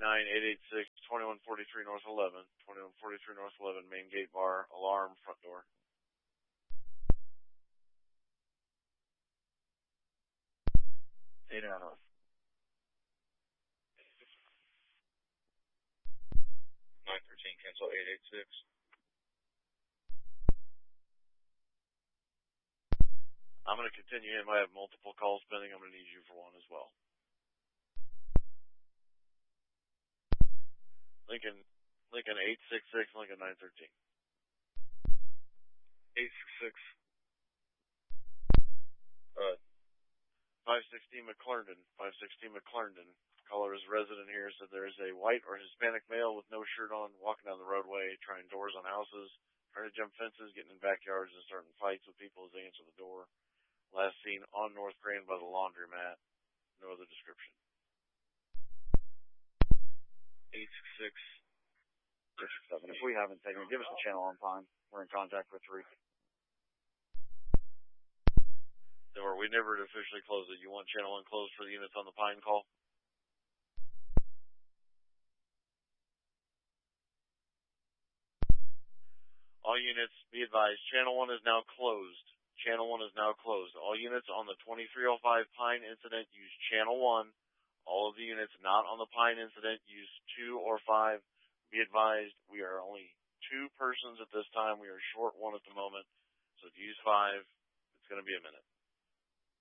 886 2143 North 11, 2143 North 11, main gate bar, alarm, front door. North. 913, cancel 886. I'm going to continue him. I have multiple calls pending. I'm going to need you for one as well. Lincoln 866, Lincoln 913. 866. 516 McClernandon. Caller is resident here, said there is a white or Hispanic male with no shirt on walking down the roadway, trying doors on houses, trying to jump fences, getting in backyards and starting fights with people as they answer the door. Last seen on North Grand by the laundromat. No other description. 866. 667. If we haven't taken it, give us a channel on Pine. We're in contact with 3. We never officially closed it. You want channel 1 closed for the units on the Pine call? All units, be advised, channel 1 is now closed. Channel 1 is now closed. All units on the 2305 Pine incident use channel 1. All of the units not on the Pine incident use 2 or 5. Be advised, we are only 2 persons at this time. We are short 1 at the moment. So if you use 5, it's going to be a minute.